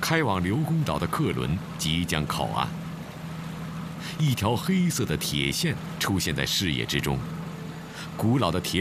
开往刘公岛的客轮即将靠岸。一条黑色的铁线出现在视野之中，古老的铁